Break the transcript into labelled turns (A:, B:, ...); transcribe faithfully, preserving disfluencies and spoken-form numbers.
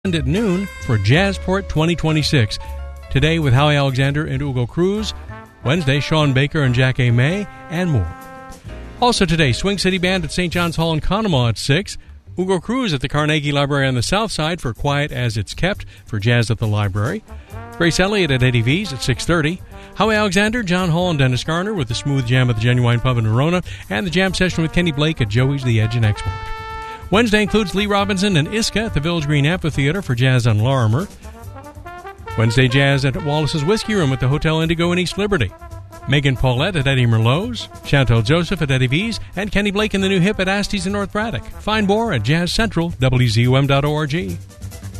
A: at noon for Jazzport twenty twenty-six. Today with Howie Alexander and Ugo Cruz. Wednesday, Sean Baker and Jack A. May, and more. Also today, Swing City Band at Saint John's Hall in Conemaugh at six. Ugo Cruz at the Carnegie Library on the South Side for Quiet as It's Kept for Jazz at the Library. Grace Elliott at Eddie V's at six thirty. Howie Alexander, John Hall, and Dennis Garner with the Smooth Jam at the Genuine Pub in Verona, and the Jam Session with Kenny Blake at Joey's The Edge in Export. Wednesday includes Lee Robinson and Iska at the Village Green Amphitheater for Jazz on Larimer. Wednesday Jazz at Wallace's Whiskey Room at the Hotel Indigo in East Liberty. Megan Paulette at Eddie Merlot's, Chantel Joseph at Eddie V's, and Kenny Blake in the New Hip at Asty's in North Braddock. Find more at Jazz Central, W Z U M dot org.